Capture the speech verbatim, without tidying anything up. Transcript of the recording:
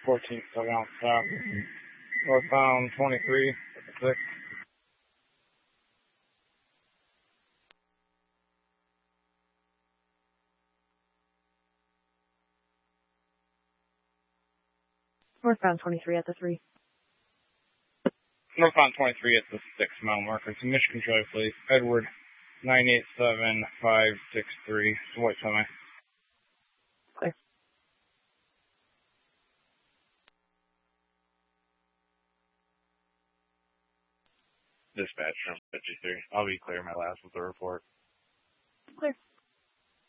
fourteen seven out stop. Northbound twenty-three at the six. Northbound twenty-three at the three. Northbound twenty-three at the six mile marker. To Michigan Drive, please. Edward nine eight seven five six three. White semi. Clear. Dispatch from fifty-three. I'll be clear my last with the report. Clear.